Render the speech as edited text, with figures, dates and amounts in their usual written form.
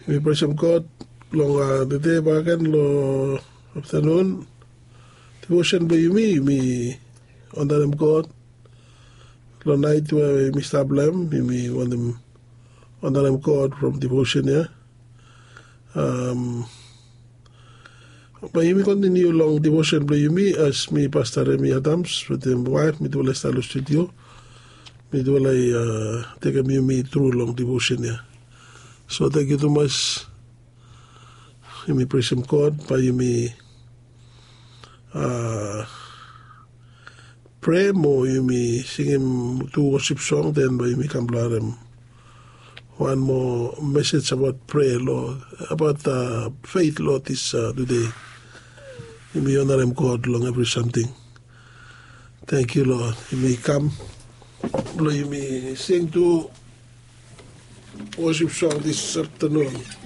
We praise Him God long the day bagan lo afternoon devotion by me under them God lo night where me stablem me want them under them God from devotion yeah. But me continue long devotion by me as me Pastor Remy Adams with him wife me do start studio me do take a me through long devotion yeah. So thank you too much. You may praise Him God, but you may pray more, you may sing Him two worship songs, then but you may come to Him one more message about prayer, Lord, about faith, Lord, this today. You may honor Him God long every something. Thank you, Lord. You may come, Lord, you may sing two worship song this afternoon.